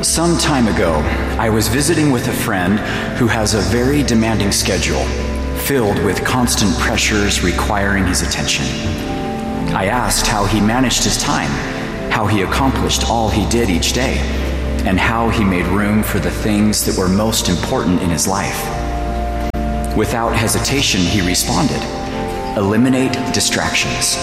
Some time ago, I was visiting with a friend who has a very demanding schedule, filled with constant pressures requiring his attention. I asked how he managed his time, how he accomplished all he did each day, and how he made room for the things that were most important in his life. Without hesitation, he responded, "Eliminate distractions."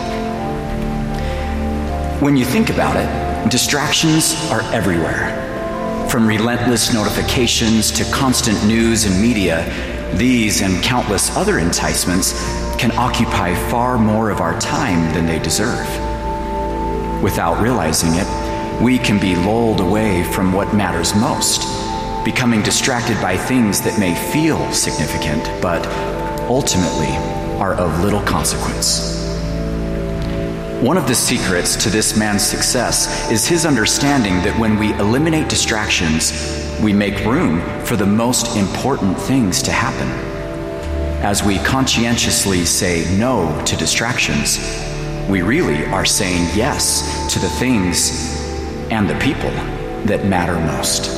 When you think about it, distractions are everywhere. From relentless notifications to constant news and media, these and countless other enticements can occupy far more of our time than they deserve. Without realizing it, we can be lulled away from what matters most, becoming distracted by things that may feel significant, but ultimately are of little consequence. One of the secrets to this man's success is his understanding that when we eliminate distractions, we make room for the most important things to happen. As we conscientiously say no to distractions, we really are saying yes to the things and the people that matter most.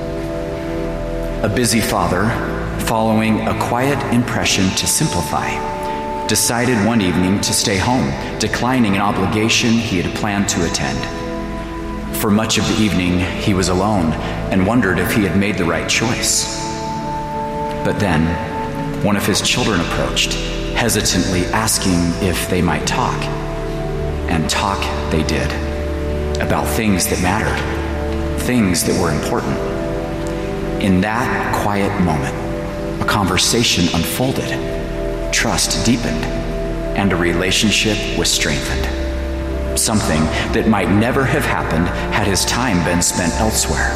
A busy father, following a quiet impression to simplify, decided one evening to stay home, declining an obligation he had planned to attend. For much of the evening, he was alone and wondered if he had made the right choice. But then, one of his children approached, hesitantly asking if they might talk. And talk they did, about things that mattered, things that were important. In that quiet moment, a conversation unfolded. Trust deepened, and a relationship was strengthened. Something that might never have happened had his time been spent elsewhere.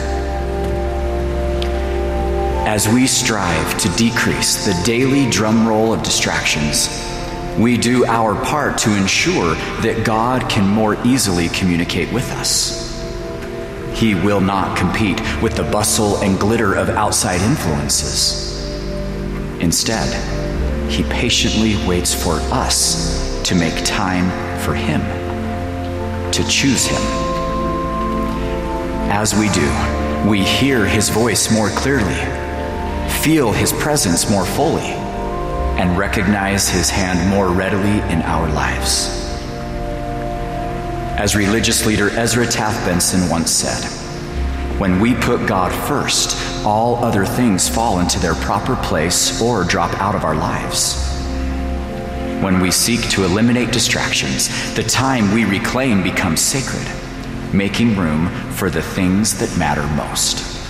As we strive to decrease the daily drumroll of distractions, we do our part to ensure that God can more easily communicate with us. He will not compete with the bustle and glitter of outside influences. Instead, He patiently waits for us to make time for Him, to choose Him. As we do, we hear His voice more clearly, feel His presence more fully, and recognize His hand more readily in our lives. As religious leader Ezra Taft Benson once said, "When we put God first, all other things fall into their proper place or drop out of our lives. When we seek to eliminate distractions, the time we reclaim becomes sacred, making room for the things that matter most."